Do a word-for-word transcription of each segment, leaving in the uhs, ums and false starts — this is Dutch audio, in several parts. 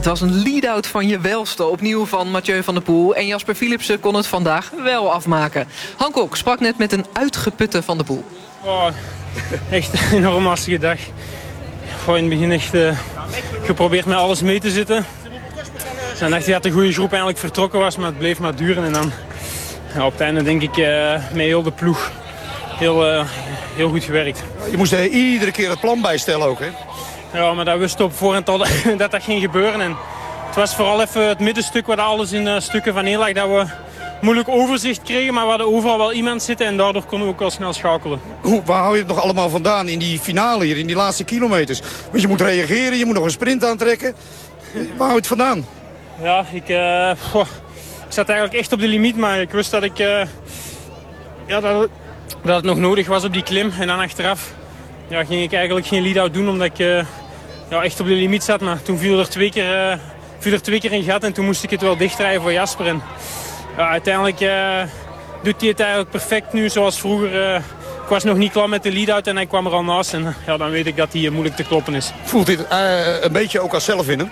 Het was een lead-out van je welste, opnieuw van Mathieu van der Poel. En Jasper Philipsen kon het vandaag wel afmaken. Han Kok sprak net met een uitgeputte Van der Poel. Oh, echt een enorm lastige dag. Gewoon in het begin echt uh, geprobeerd met alles mee te zitten. En dacht dat de goede groep eigenlijk vertrokken was, maar het bleef maar duren. En dan ja, op het einde denk ik uh, met heel de ploeg heel, uh, heel goed gewerkt. Je moest uh, iedere keer het plan bijstellen ook, hè? Ja, maar dat wisten we op voorhand al dat dat ging gebeuren. En het was vooral even het middenstuk waar alles in uh, stukken van lag, dat we moeilijk overzicht kregen, maar we hadden overal wel iemand zitten en daardoor konden we ook wel snel schakelen. Hoe, waar hou je het nog allemaal vandaan in die finale hier, in die laatste kilometers? Want je moet reageren, je moet nog een sprint aantrekken. Waar hou je het vandaan? Ja, ik, uh, goh, ik zat eigenlijk echt op de limiet, maar ik wist dat, ik, uh, ja, dat, het, dat het nog nodig was op die klim. En dan achteraf ja, ging ik eigenlijk geen lead-out doen, omdat ik uh, ja, echt op de limiet zat. Maar toen viel er twee keer, uh, viel er twee keer een gat en toen moest ik het wel dichtdraaien voor Jasper. En, ja, uiteindelijk uh, doet hij het eigenlijk perfect nu, zoals vroeger. Uh, ik was nog niet klaar met de lead-out en hij kwam er al naast. En ja, dan weet ik dat hij uh, moeilijk te kloppen is. Voelt dit uh, een beetje ook als zelfwinnen?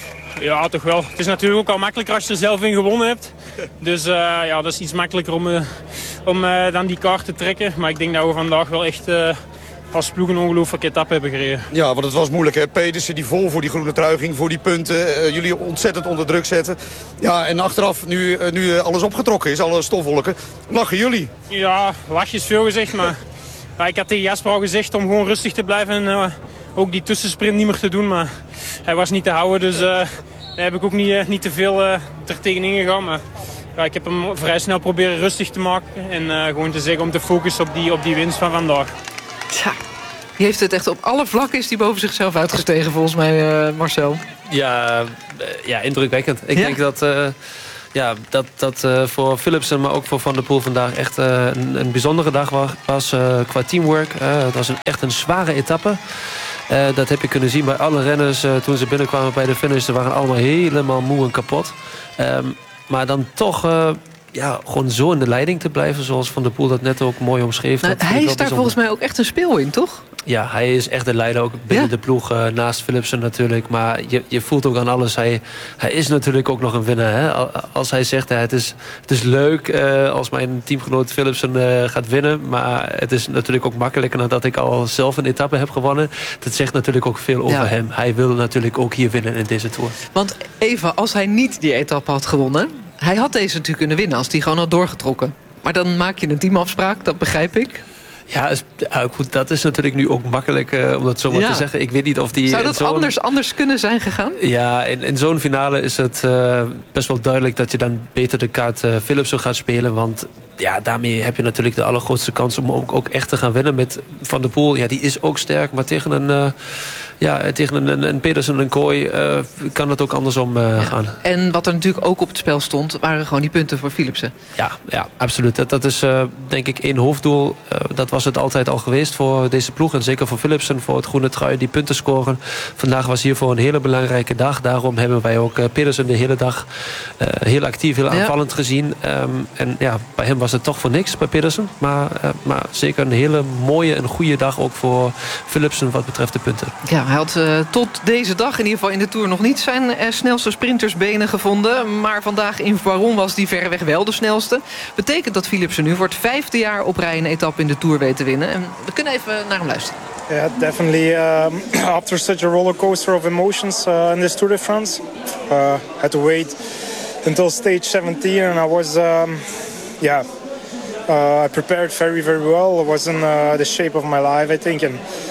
Ja, toch wel. Het is natuurlijk ook al makkelijker als je er zelf in gewonnen hebt. Dus uh, ja, dat is iets makkelijker om, uh, om uh, dan die kaart te trekken. Maar ik denk dat we vandaag wel echt uh, als ploeg een ongelooflijke etappe hebben gereden. Ja, want het was moeilijk, hè? Pedersen die vol voor die groene trui ging, voor die punten. Uh, jullie ontzettend onder druk zetten. Ja, en achteraf, nu, uh, nu alles opgetrokken is, alle stofwolken, lachen jullie. Ja, lachjes veel gezegd, maar ja, ik had tegen Jasper al gezegd om gewoon rustig te blijven en uh, ook die tussensprint niet meer te doen. Maar hij was niet te houden, dus uh, daar heb ik ook niet, uh, niet te veel uh, er tegenin gegaan. Maar ja, ik heb hem vrij snel proberen rustig te maken en uh, gewoon te zeggen om te focussen op die, op die winst van vandaag. Tja, die heeft het echt op alle vlakken is die boven zichzelf uitgestegen volgens mij, uh, Marcel. Ja, uh, ja, indrukwekkend. Ik ja? denk dat... Uh, Ja, dat, dat uh, voor Philipsen, maar ook voor Van der Poel vandaag echt uh, een, een bijzondere dag was, was uh, qua teamwork. Uh, het was een, echt een zware etappe. Uh, dat heb je kunnen zien bij alle renners uh, toen ze binnenkwamen bij de finish. Ze waren allemaal helemaal moe en kapot. Um, maar dan toch... Uh, Ja, gewoon zo in de leiding te blijven, zoals Van der Poel dat net ook mooi omschreef. Nou, hij is daar volgens mij ook echt een speel in, toch? Ja, hij is echt de leider, ook binnen ja? de ploeg, uh, naast Philipsen natuurlijk. Maar je, je voelt ook aan alles, hij, hij is natuurlijk ook nog een winnaar. Hè? Als hij zegt, uh, het, is, het is leuk uh, als mijn teamgenoot Philipsen uh, gaat winnen. Maar het is natuurlijk ook makkelijker nadat ik al zelf een etappe heb gewonnen. Dat zegt natuurlijk ook veel over ja. hem. Hij wil natuurlijk ook hier winnen in deze Tour. Want even, als hij niet die etappe had gewonnen... Hij had deze natuurlijk kunnen winnen als hij gewoon had doorgetrokken. Maar dan maak je een teamafspraak, dat begrijp ik. Ja, goed, dat is natuurlijk nu ook makkelijk uh, om dat zo maar ja. te zeggen. Ik weet niet of die... Zou dat anders, anders kunnen zijn gegaan? Ja, in, in zo'n finale is het uh, best wel duidelijk dat je dan beter de kaart uh, Philipsen gaat spelen. Want ja, daarmee heb je natuurlijk de allergrootste kans om ook, ook echt te gaan winnen met Van der Poel. Ja, die is ook sterk, maar tegen een... Uh, Ja, tegen een, een, een Pedersen en een Kooi uh, kan het ook andersom uh, ja. gaan. En wat er natuurlijk ook op het spel stond... waren gewoon die punten voor Philipsen. Ja, ja, absoluut. Dat, dat is uh, denk ik één hoofddoel. Uh, dat was het altijd al geweest voor deze ploeg. En zeker voor Philipsen, voor het groene trui, die punten scoren. Vandaag was hiervoor een hele belangrijke dag. Daarom hebben wij ook uh, Pedersen de hele dag uh, heel actief, heel aanvallend ja. gezien. Um, en ja, bij hem was het toch voor niks, bij Pedersen. Maar, uh, maar zeker een hele mooie en goede dag ook voor Philipsen wat betreft de punten. Ja. Hij had uh, tot deze dag in ieder geval in de Tour nog niet zijn uh, snelste sprintersbenen gevonden. Maar vandaag in Varon was die verreweg wel de snelste. Betekent dat Philipsen nu voor het vijfde jaar op rij een etappe in de Tour weet te winnen. En we kunnen even naar hem luisteren. Yeah, definitely. Um, after such a roller coaster of emotions uh, in this Tour de France, uh, had to wait until stage seventeen, and I was, um, yeah, uh, I prepared very, very well. I was in uh, the shape of my life, I think, and.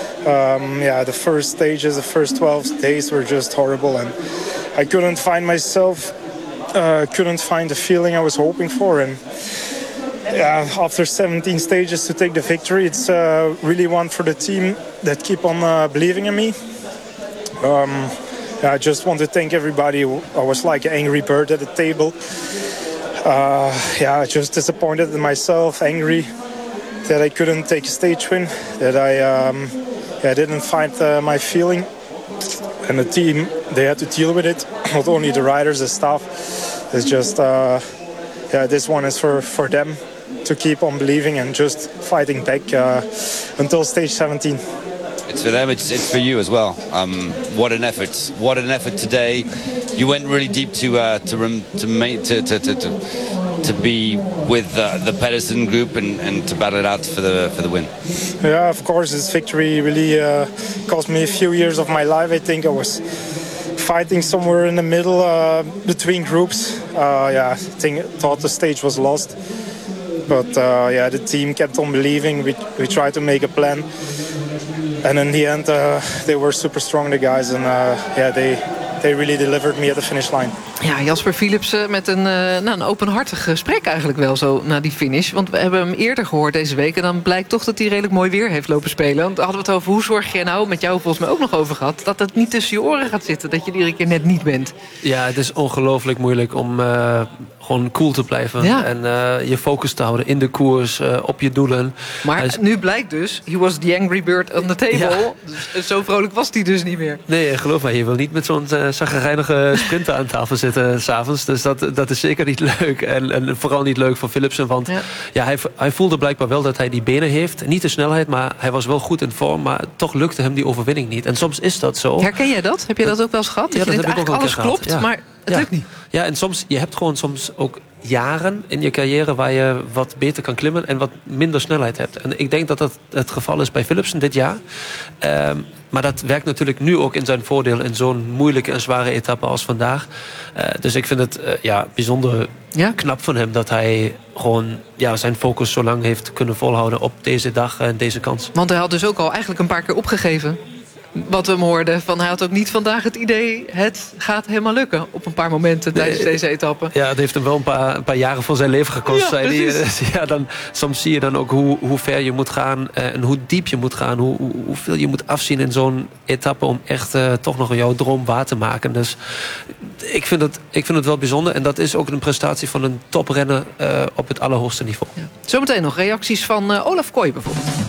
Um, yeah, the first stages, the first twelve days were just horrible, and I couldn't find myself, uh, couldn't find the feeling I was hoping for, and yeah, after seventeen stages to take the victory, it's uh, really one for the team that keep on uh, believing in me. Um, yeah, I just want to thank everybody. I was like an angry bird at the table. Uh, yeah, just disappointed in myself, angry that I couldn't take a stage win, that I um, yeah, didn't find uh, my feeling. And the team, they had to deal with it. Not only the riders, the staff. It's just, uh, yeah, this one is for, for them to keep on believing and just fighting back uh, until stage seventeen. it's for them, it's, it's for you as well. Um, what an effort. What an effort today. You went really deep to uh, to, rem- to, make, to, to, to, to, to be with uh, the Pedersen group and, and to battle it out for the, for the win. Yeah, of course, this victory really uh, cost me a few years of my life. I think I was fighting somewhere in the middle uh, between groups. Uh, yeah, I think thought the stage was lost. But uh, yeah, the team kept on believing. We, we tried to make a plan. And in the end, uh, they were super strong, the guys. And uh, yeah, they, they really delivered me at the finish line. Ja, Jasper Philipsen met een, uh, nou, een openhartig gesprek eigenlijk wel zo na die finish. Want we hebben hem eerder gehoord deze week. En dan blijkt toch dat hij redelijk mooi weer heeft lopen spelen. Want hadden we het over hoe zorg je nou, met jou volgens mij ook nog over gehad, dat het niet tussen je oren gaat zitten. Dat je er iedere keer net niet bent. Ja, het is ongelooflijk moeilijk om uh, gewoon cool te blijven. Ja. En uh, je focus te houden in de koers, uh, op je doelen. Maar is... nu blijkt dus, he was the angry bird on the table. Ja. Dus, zo vrolijk was hij dus niet meer. Nee, geloof mij, je wil niet met zo'n uh, zagrijnige sprinter aan tafel zitten 's avonds. Dus dat, dat is zeker niet leuk. En, en vooral niet leuk voor Philipsen. Want ja. Ja, hij, hij voelde blijkbaar wel dat hij die benen heeft. Niet de snelheid, maar hij was wel goed in vorm. Maar toch lukte hem die overwinning niet. En soms is dat zo. Herken jij dat? Heb je dat ook wel eens gehad? Dat ja, je dat denkt, heb ik ook alles klopt, ja. maar het ja. lukt niet. Ja, en soms, je hebt gewoon soms ook jaren in je carrière waar je wat beter kan klimmen en wat minder snelheid hebt. En ik denk dat dat het geval is bij Philipsen dit jaar. Um, maar dat werkt natuurlijk nu ook in zijn voordeel in zo'n moeilijke en zware etappe als vandaag. Uh, dus ik vind het uh, ja, bijzonder ja? knap van hem dat hij gewoon ja, zijn focus zo lang heeft kunnen volhouden op deze dag en deze kans. Want hij had dus ook al eigenlijk een paar keer opgegeven. Wat we hem hoorden, van hij had ook niet vandaag het idee, het gaat helemaal lukken op een paar momenten tijdens nee, deze etappe. Ja, het heeft hem wel een paar, een paar jaren van zijn leven gekost. Ja, zei die, ja, dan, soms zie je dan ook hoe, hoe ver je moet gaan en hoe diep je moet gaan. Hoe, hoe, hoeveel je moet afzien in zo'n etappe om echt uh, toch nog jouw droom waar te maken. Dus ik vind, het, ik vind het wel bijzonder. En dat is ook een prestatie van een toprenner uh, op het allerhoogste niveau. Ja. Zometeen nog reacties van uh, Olaf Kooi bijvoorbeeld.